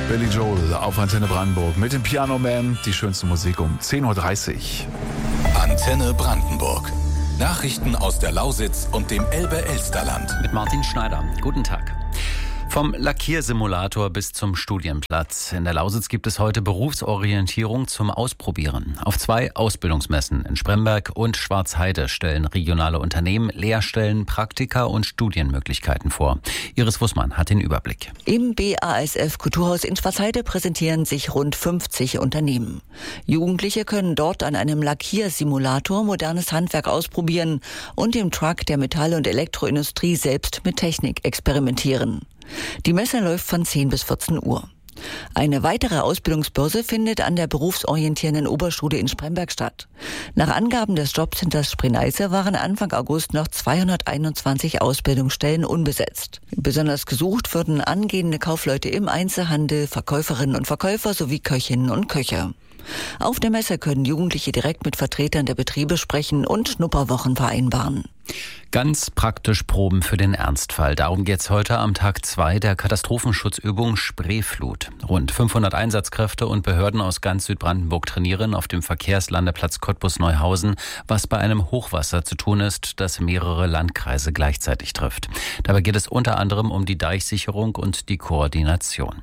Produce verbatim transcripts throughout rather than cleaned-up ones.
Billy Joel auf Antenne Brandenburg mit dem Piano Man. Die schönste Musik um zehn Uhr dreißig. Antenne Brandenburg. Nachrichten aus der Lausitz und dem Elbe-Elsterland. Mit Martin Schneider. Guten Tag. Vom Lackiersimulator bis zum Studienplatz. In der Lausitz gibt es heute Berufsorientierung zum Ausprobieren. Auf zwei Ausbildungsmessen in Spremberg und Schwarzheide stellen regionale Unternehmen Lehrstellen, Praktika und Studienmöglichkeiten vor. Iris Wussmann hat den Überblick. Im B A S F Kulturhaus in Schwarzheide präsentieren sich rund fünfzig Unternehmen. Jugendliche können dort an einem Lackiersimulator modernes Handwerk ausprobieren und im Truck der Metall- und Elektroindustrie selbst mit Technik experimentieren. Die Messe läuft von zehn bis vierzehn Uhr. Eine weitere Ausbildungsbörse findet an der berufsorientierenden Oberschule in Spremberg statt. Nach Angaben des Jobcenters Spree-Neiße waren Anfang August noch zweihunderteinundzwanzig Ausbildungsstellen unbesetzt. Besonders gesucht würden angehende Kaufleute im Einzelhandel, Verkäuferinnen und Verkäufer sowie Köchinnen und Köche. Auf der Messe können Jugendliche direkt mit Vertretern der Betriebe sprechen und Schnupperwochen vereinbaren. Ganz praktisch Proben für den Ernstfall. Darum geht's heute am Tag zwei der Katastrophenschutzübung Spreeflut. Rund fünfhundert Einsatzkräfte und Behörden aus ganz Südbrandenburg trainieren auf dem Verkehrslandeplatz Cottbus-Neuhausen, was bei einem Hochwasser zu tun ist, das mehrere Landkreise gleichzeitig trifft. Dabei geht es unter anderem um die Deichsicherung und die Koordination.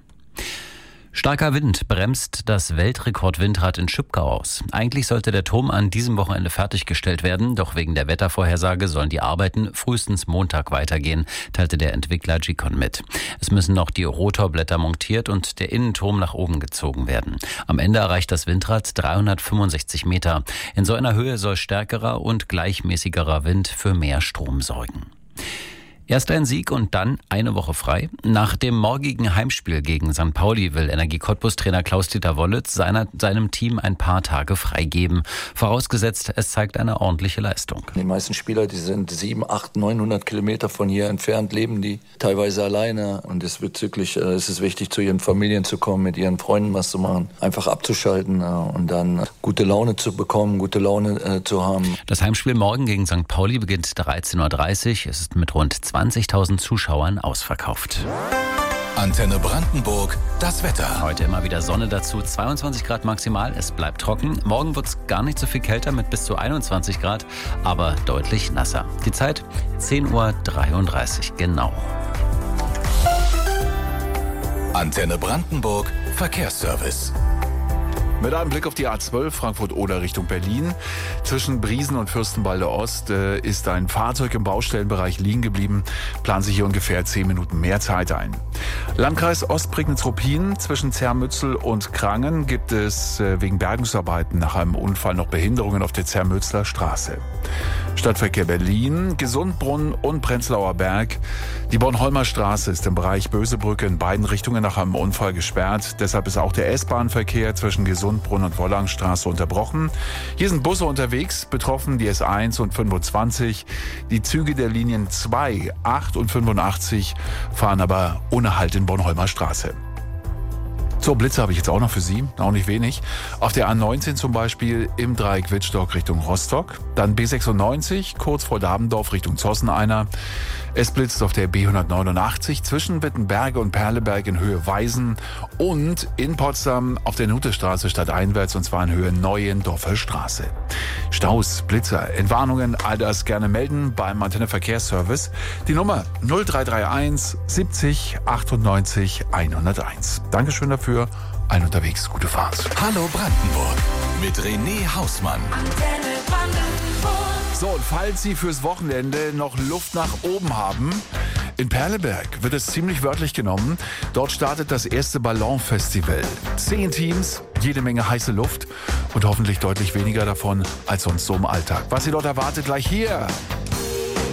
Starker Wind bremst das Weltrekordwindrad in Schüppgau aus. Eigentlich sollte der Turm an diesem Wochenende fertiggestellt werden, doch wegen der Wettervorhersage sollen die Arbeiten frühestens Montag weitergehen, teilte der Entwickler Gicon mit. Es müssen noch die Rotorblätter montiert und der Innenturm nach oben gezogen werden. Am Ende erreicht das Windrad dreihundertfünfundsechzig Meter. In so einer Höhe soll stärkerer und gleichmäßigerer Wind für mehr Strom sorgen. Erst ein Sieg und dann eine Woche frei. Nach dem morgigen Heimspiel gegen Sankt Pauli will Energie Cottbus-Trainer Klaus-Dieter Wollitz seiner, seinem Team ein paar Tage freigeben. Vorausgesetzt, es zeigt eine ordentliche Leistung. Die meisten Spieler, die sind sieben, acht, neunhundert Kilometer von hier entfernt, leben die teilweise alleine. Und es wird wirklich, äh, es ist wichtig, zu ihren Familien zu kommen, mit ihren Freunden was zu machen, einfach abzuschalten äh, und dann gute Laune zu bekommen, gute Laune äh, zu haben. Das Heimspiel morgen gegen Sankt Pauli beginnt dreizehn Uhr dreißig. Es ist mit rund zwanzigtausend Zuschauern ausverkauft. Antenne Brandenburg, das Wetter. Heute immer wieder Sonne dazu, zweiundzwanzig Grad maximal, es bleibt trocken. Morgen wird es gar nicht so viel kälter mit bis zu einundzwanzig Grad, aber deutlich nasser. Die Zeit zehn Uhr dreiunddreißig, genau. Antenne Brandenburg, Verkehrsservice. Mit einem Blick auf die A zwölf Frankfurt-Oder Richtung Berlin. Zwischen Briesen und Fürstenwalde Ost äh, ist ein Fahrzeug im Baustellenbereich liegen geblieben. Planen sich hier ungefähr zehn Minuten mehr Zeit ein. Landkreis Ostprignitz-Ruppin. Zwischen Zermützel und Krangen gibt es äh, wegen Bergungsarbeiten nach einem Unfall noch Behinderungen auf der Zermützler Straße. Stadtverkehr Berlin, Gesundbrunnen und Prenzlauer Berg. Die Bornholmer Straße ist im Bereich Bösebrücke in beiden Richtungen nach einem Unfall gesperrt. Deshalb ist auch der S-Bahn-Verkehr zwischen Gesundbrunnen und Wollangstraße unterbrochen. Hier sind Busse unterwegs, betroffen die S eins und fünfundzwanzig. Die Züge der Linien zwei, acht und fünfundachtzig fahren aber ohne Halt in Bornholmer Straße. So, Blitze habe ich jetzt auch noch für Sie, auch nicht wenig. Auf der A neunzehn zum Beispiel im Dreieck Wittstock Richtung Rostock. Dann B sechsundneunzig kurz vor Dabendorf Richtung Zosseneiner. Es blitzt auf der B hundertneunundachtzig zwischen Wittenberge und Perleberg in Höhe Weisen und in Potsdam auf der Nutestraße stadteinwärts und zwar in Höhe Neuendorfer Straße. Staus, Blitzer, Entwarnungen, all das gerne melden beim Antenne Verkehrsservice. Die Nummer null drei drei eins siebzig achtundneunzig hunderteins. Dankeschön dafür. Allen unterwegs, gute Fahrt. Hallo Brandenburg mit René Hausmann. Antenne Brandenburg. So, und falls Sie fürs Wochenende noch Luft nach oben haben, in Perleberg wird es ziemlich wörtlich genommen. Dort startet das erste Ballonfestival. Zehn Teams, jede Menge heiße Luft und hoffentlich deutlich weniger davon als sonst so im Alltag. Was Sie dort erwartet, gleich hier.